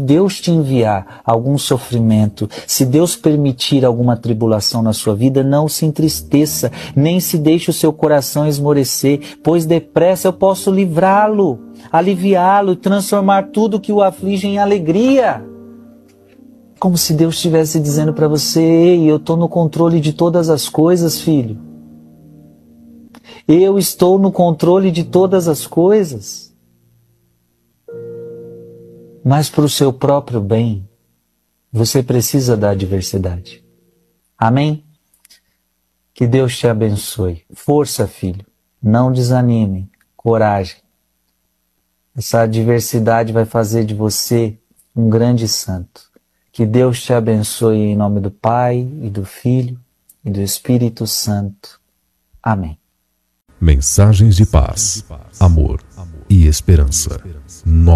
Deus te enviar algum sofrimento, se Deus permitir alguma tribulação na sua vida, não se entristeça, nem se deixe o seu coração esmorecer, pois depressa eu posso livrá-lo, aliviá-lo e transformar tudo que o aflige em alegria. Como se Deus estivesse dizendo para você: ei, eu estou no controle de todas as coisas, filho. Eu estou no controle de todas as coisas. Mas para o seu próprio bem, você precisa da adversidade. Amém? Que Deus te abençoe. Força, filho. Não desanime. Coragem. Essa adversidade vai fazer de você um grande santo. Que Deus te abençoe em nome do Pai, e do Filho, e do Espírito Santo. Amém. Mensagens de paz, amor e esperança.